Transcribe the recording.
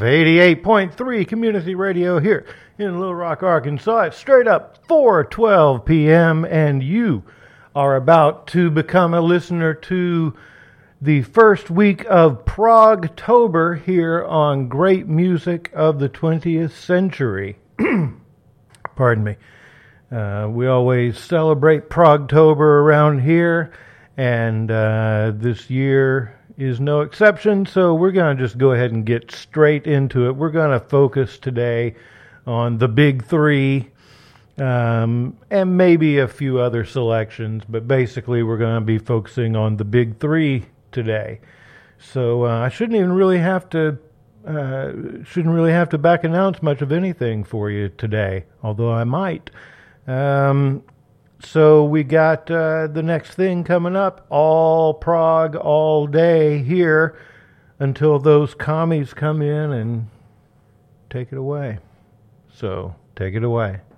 88.3 Community Radio here in Little Rock, Arkansas. It's straight up 4:12 p.m. and you are about to become a listener to the first week of Progtober here on Great Music of the 20th Century. Pardon me. We always celebrate Progtober around here, and this year is no exception, so we're going to just go ahead and get straight into it. We're going to focus today on the big three, and maybe a few other selections, but basically we're going to be focusing on the big three today. So I shouldn't really have to back announce much of anything for you today, although I might. So we got the next thing coming up, all prog all day here until those commies come in and take it away. So take it away.